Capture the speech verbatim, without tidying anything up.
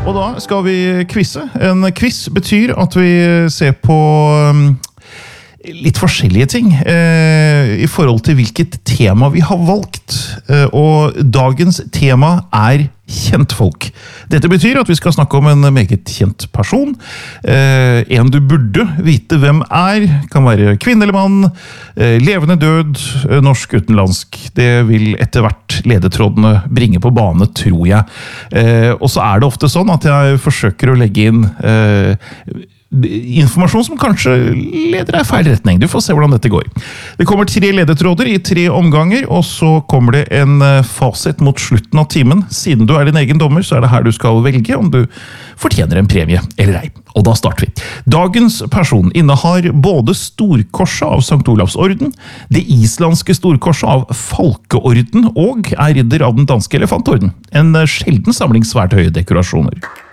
Og da skal vi quizze. En quiz betyr at vi ser på um, litt forskjellige ting eh, i forhold til hvilket tema vi har valgt. Eh, og dagens tema er kjentfolk. Dette betyr at vi skal snakke om en meget kjent person. Eh, en du burde vite hvem er. Kan være kvinne eller mann, eh, levende død, eh, norsk utenlandsk. Det vil etter hvert ledetrådene bringe på bane, tror jeg. Eh, og så er det ofte sånn at jeg forsøker å legge inn eh, informasjon som kanskje leder deg i feil retning. Du får se hvordan dette går. Det kommer tre ledetråder i tre omganger, og så kommer det en fasit mot slutten av timen. Siden du er din egen dommer, så er det her du skal velge om du fortjener en premie eller ei. Og da starter vi. Dagens person innehar både storkorset av Sankt Olavs orden, det islandske storkorset av Falkeorden og er ridder av den danske elefantorden. En sjelden samling svært høye dekorasjoner.